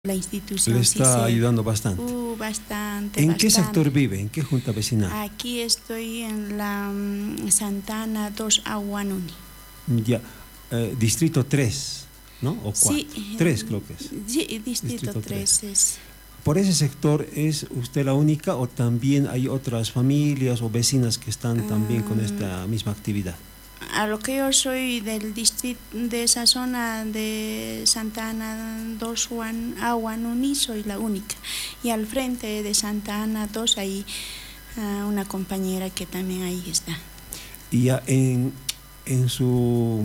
La institución Le sí está ayudando bastante. Bastante. ¿En qué sector vive? ¿En qué junta vecinal? Aquí estoy en la Santana 2 Aguanuni. Ya, distrito 3, ¿no? O 4. Sí, 3 creo que es. sí, distrito Distrito 3 es. ¿Por ese sector es usted la única o también hay otras familias o vecinas que están también con esta misma actividad? A lo que yo soy del distrito de esa zona de Santa Ana 2 Aguanuni, soy la única. Y al frente de Santa Ana 2 hay una compañera que también ahí está. Y ya en su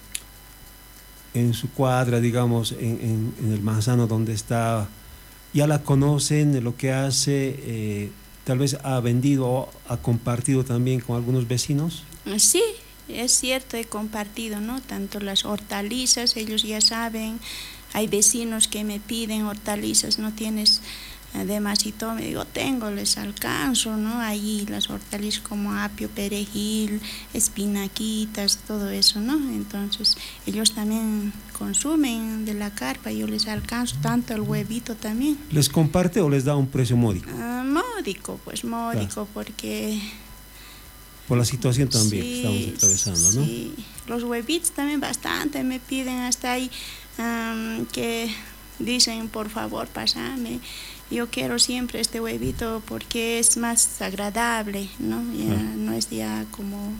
cuadra, digamos, en el manzano donde está, ya la conocen, de lo que hace, tal vez ha vendido o ha compartido también con algunos vecinos. Sí. Es cierto, he compartido, ¿no? Tanto las hortalizas, ellos ya saben, hay vecinos que me piden hortalizas, no tienes de más y todo, me digo, tengo, les alcanzo, ¿no? Ahí las hortalizas como apio, perejil, espinaquitas, todo eso, ¿no? Entonces, ellos también consumen de la carpa, yo les alcanzo, tanto el huevito también. ¿Les comparte o les da un precio módico? Módico, pues módico, claro. Porque... Por la situación también sí, que estamos atravesando, ¿no? Sí, los huevitos también bastante me piden hasta ahí, que dicen, por favor, pásame. Yo quiero siempre este huevito porque es más agradable, ¿no? Ya, no es ya como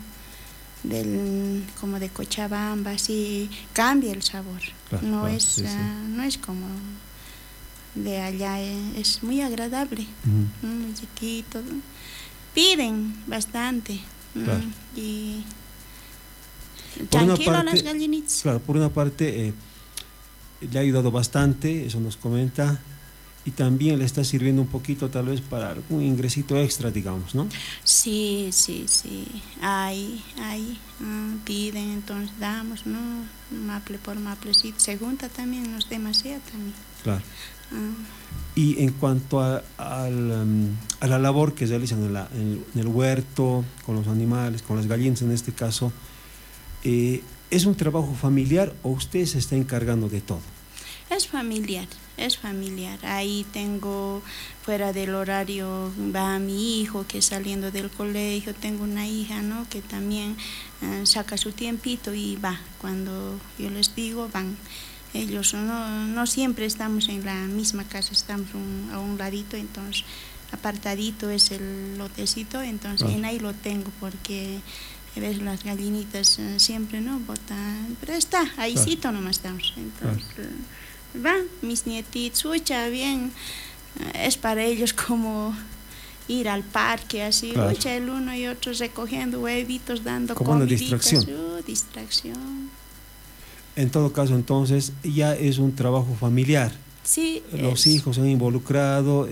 de Cochabamba, así cambia el sabor. Claro, no, claro, sí. No es como de allá, es muy agradable, muy chiquito. Piden bastante. Claro. Y tranquilo las gallinitas. Claro, por una parte le ha ayudado bastante, eso nos comenta, y también le está sirviendo un poquito tal vez para algún ingresito extra, digamos, ¿no? Sí. Ahí piden, entonces damos, ¿no? Maple por maplecito, se junta también, nos demasiado también. Claro. Y en cuanto a la labor que realizan en el huerto, con los animales, con las gallinas en este caso, ¿es un trabajo familiar o usted se está encargando de todo? Es familiar. Ahí tengo, fuera del horario, va mi hijo que saliendo del colegio, tengo una hija, ¿no? Que también saca su tiempito y va, cuando yo les digo, van. Ellos no siempre estamos en la misma casa, estamos a un ladito, entonces apartadito es el lotecito, entonces en ahí lo tengo porque ves las gallinitas siempre no botan, pero está, ahícito nomás estamos, entonces van mis nietitos, ucha, bien, es para ellos como ir al parque así, ucha, el uno y otro recogiendo huevitos, dando como una distracción. Distracción. En todo caso, entonces, ya es un trabajo familiar. Sí. Los hijos se han involucrado,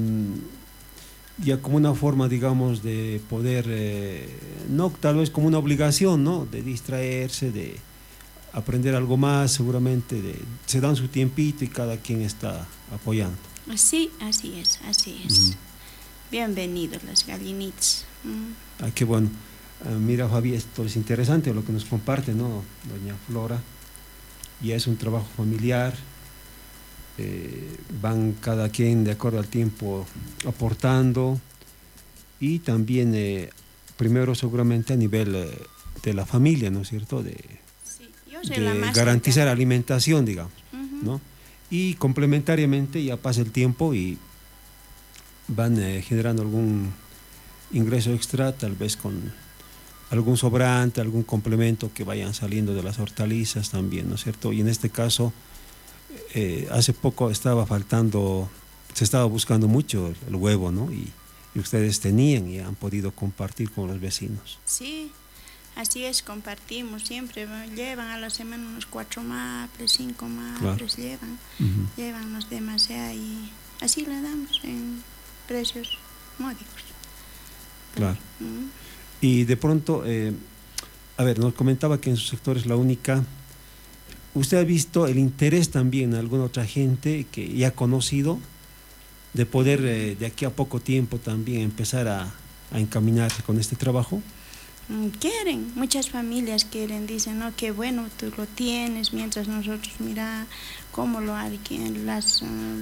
ya como una forma, digamos, de poder, no tal vez como una obligación, ¿no? De distraerse, de aprender algo más, seguramente, se dan su tiempito y cada quien está apoyando. Sí, así es. Bienvenidos las gallinitas. Qué bueno. Mira, Javi, esto es interesante lo que nos comparte, ¿no? Doña Flora. Ya es un trabajo familiar, van cada quien de acuerdo al tiempo aportando y también primero seguramente a nivel de la familia, ¿no es cierto? De garantizar alimentación, digamos, ¿no? Y complementariamente ya pasa el tiempo y van generando algún ingreso extra, tal vez con algún sobrante, algún complemento que vayan saliendo de las hortalizas también, ¿no es cierto? Y en este caso, hace poco se estaba buscando mucho el huevo, ¿no? Y ustedes tenían y han podido compartir con los vecinos. Sí, así es, compartimos siempre, llevan a la semana unos 4 maples, 5 maples, llevan los demás y así le damos en precios módicos. Claro. Y de pronto, a ver, nos comentaba que en su sector es la única. ¿Usted ha visto el interés también en alguna otra gente que ya ha conocido de poder de aquí a poco tiempo también empezar a encaminarse con este trabajo? quieren, muchas familias quieren, dicen, no, qué bueno, tú lo tienes, mientras nosotros mira cómo lo hay, las